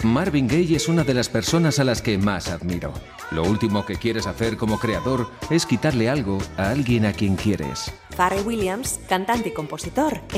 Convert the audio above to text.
Marvin Gaye es una de las personas a las que más admiro. Lo último que quieres hacer como creador es quitarle algo a alguien a quien quieres. Pharrell Williams, cantante y compositor.